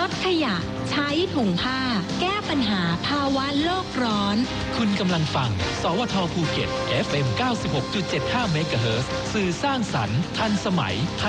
ลดขยะใช้ถุงผ้าแก้ปัญหาภาวะโลกร้อนคุณกำลังฟังสวทภูเก็ต FM 96.75 เมกะเฮิรตซ์สื่อสร้างสรรค์ทันสมัย